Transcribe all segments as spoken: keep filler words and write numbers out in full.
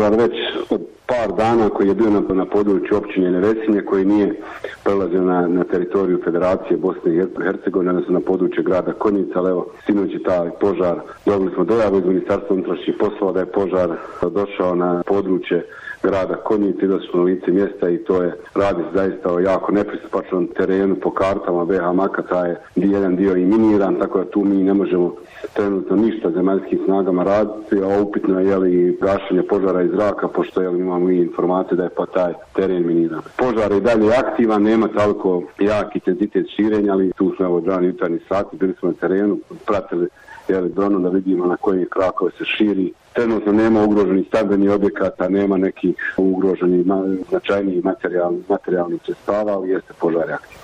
požar već od par dana koji je bio na, na području općine Nevesinje, koji nije prelazio na, na teritoriju Federacije Bosne i Hercegovine, odnosno na područje grada Konjica, ali evo, sinoć je taj požar, dobili smo dojavu iz Ministarstva unutrašnjih poslova da je požar došao na područje grada Konjica, da su na lice mjesta i to je, radi se zaista o jako nepristupačnom terenu po kartama B H Maka, taj je jedan dio i miniran, tako da tu mi ne možemo trenutno ništa zemaljskim snagama raditi, a upitno je jeli gašenje požara iz zraka, pošto jeli imamo i informacije da je pa taj teren miniran. Požar je dalje aktivan, nema toliko jak intenzitet širenja, ali tu smo evo rani jutarnji sati, bili smo na terenu, pratili jeli dronom da vidimo na koji krakove se širi. Trenutno nema ugroženih stambenih objekata, nema nekih ugroženih značajnijih materijalnih, materijalnih sredstava, ali jeste požar aktivan.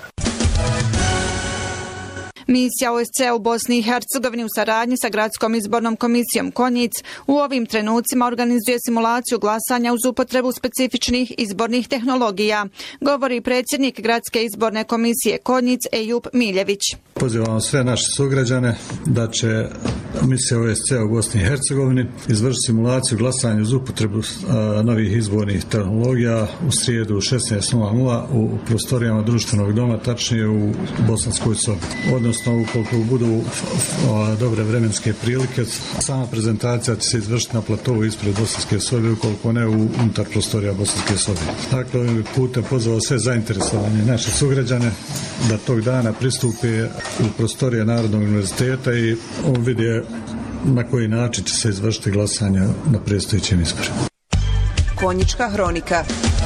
Misija O S C E u Bosni i Hercegovini u saradnji sa Gradskom izbornom komisijom Konjic u ovim trenucima organizuje simulaciju glasanja uz upotrebu specifičnih izbornih tehnologija, govori predsjednik Gradske izborne komisije Konjic Ejup Miljević. Pozivamo sve naše sugrađane da će misija O S C E u Bosni i Hercegovini izvršiti simulaciju glasanja uz upotrebu a, novih izbornih tehnologija u srijedu u šesnaest nula nula u prostorijama društvenog doma, tačnije u Bosanskoj sobi. Odnosno, ukoliko budu a, dobre vremenske prilike, sama prezentacija će se izvršiti na platovu ispred Bosanske sobe, ukoliko ne u unutar prostorija Bosanske sobe. Dakle, ovim putem pozvao sve zainteresovanje naše sugrađane da tog dana pristupe u prostorije Narodnog univerziteta i on vidi na koji način će se izvršiti glasanje na predstojećim izborima. Konjička hronika.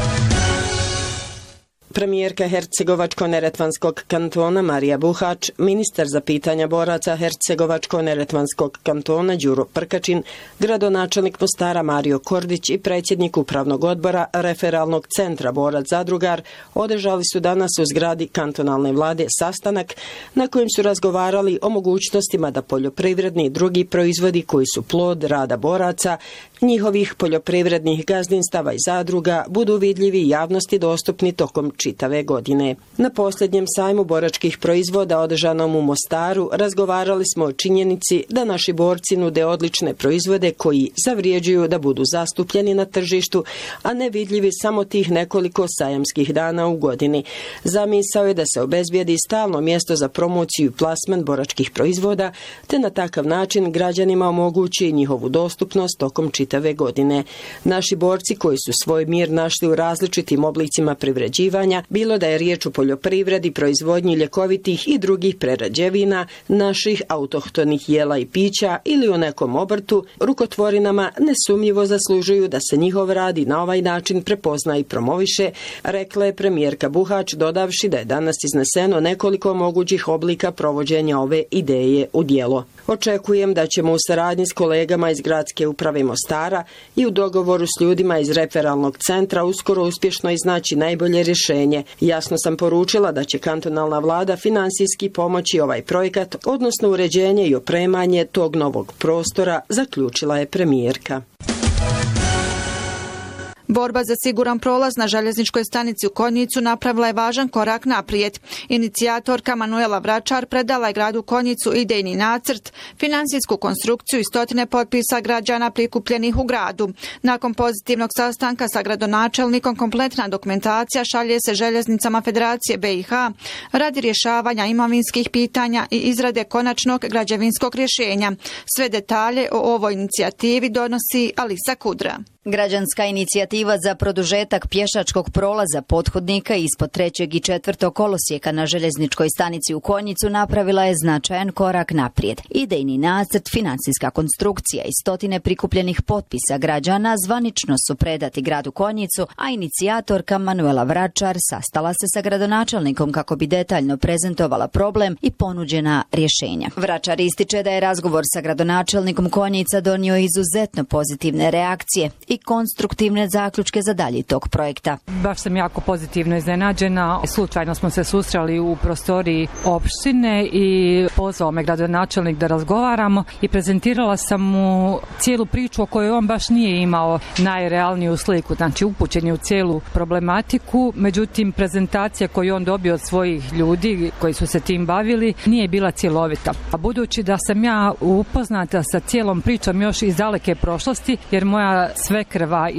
Premijerka Hercegovačko-neretvanskog kantona Marija Buhač, ministar za pitanja boraca Hercegovačko-neretvanskog kantona Đuro Prkačin, gradonačelnik Mostara Mario Kordić i predsjednik upravnog odbora referalnog centra Borac Zadrugar održali su danas u zgradi kantonalne vlade sastanak na kojem su razgovarali o mogućnostima da poljoprivredni i drugi proizvodi koji su plod rada boraca, njihovih poljoprivrednih gazdinstava i zadruga budu vidljivi i javnosti dostupni tokom čitave godine. Na posljednjem sajmu boračkih proizvoda održanom u Mostaru razgovarali smo o činjenici da naši borci nude odlične proizvode koji zavrijeđuju da budu zastupljeni na tržištu, a ne vidljivi samo tih nekoliko sajamskih dana u godini. Zamisao je da se obezbijedi stalno mjesto za promociju i plasman boračkih proizvoda, te na takav način građanima omogući njihovu dostupnost tokom čitave godine. Naši borci koji su svoj mir našli u različitim oblicima privređivanja, bilo da je riječ o poljoprivredi, proizvodnji ljekovitih i drugih prerađevina, naših autohtonih jela i pića ili u nekom obrtu, rukotvorinama nesumnjivo zaslužuju da se njihov rad i na ovaj način prepozna i promoviše, rekla je premijerka Buhač, dodavši da je danas izneseno nekoliko mogućih oblika provođenja ove ideje u djelo. Očekujem da ćemo u saradnji s kolegama iz Gradske uprave Mostara i u dogovoru s ljudima iz referalnog centra uskoro uspješno iznaći najbolje rješenje. Jasno sam poručila da će kantonalna vlada finansijski pomoći ovaj projekat, odnosno uređenje i opremanje tog novog prostora, zaključila je premijerka. Borba za siguran prolaz na željezničkoj stanici u Konjicu napravila je važan korak naprijed. Inicijatorka Manuela Vračar predala je gradu Konjicu idejni nacrt, finansijsku konstrukciju i stotine potpisa građana prikupljenih u gradu. Nakon pozitivnog sastanka sa gradonačelnikom kompletna dokumentacija šalje se željeznicama Federacije B i H radi rješavanja imovinskih pitanja i izrade konačnog građevinskog rješenja. Sve detalje o ovoj inicijativi donosi Alisa Kudra. Građanska inicijativa za produžetak pješačkog prolaza pothodnika ispod trećeg i četvrtog kolosijeka na željezničkoj stanici u Konjicu napravila je značajan korak naprijed. Idejni nacrt, finansijska konstrukcija i stotine prikupljenih potpisa građana zvanično su predati gradu Konjicu, a inicijatorka Manuela Vračar sastala se sa gradonačelnikom kako bi detaljno prezentovala problem i ponuđena rješenja. Vračar ističe da je razgovor sa gradonačelnikom Konjica donio izuzetno pozitivne reakcije i konstruktivne zaključke za dalji tog projekta. Baš sam jako pozitivno iznenađena. Slučajno smo se susreli u prostoriji opštine i pozvao me gradonačelnik da razgovaramo i prezentirala sam mu cijelu priču o kojoj on baš nije imao najrealniju sliku, znači upućen je u cijelu problematiku, međutim prezentacija koju on dobio od svojih ljudi koji su se tim bavili nije bila cjelovita. A budući da sam ja upoznata sa cijelom pričom još iz daleke prošlosti, jer moja svekrva